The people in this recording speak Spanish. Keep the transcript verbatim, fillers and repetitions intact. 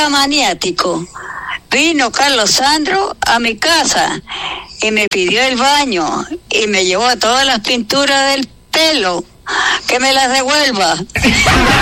era maniático. Vino Carlos Sandro a mi casa y me pidió el baño y me llevó todas las pinturas del pelo, que me las devuelva.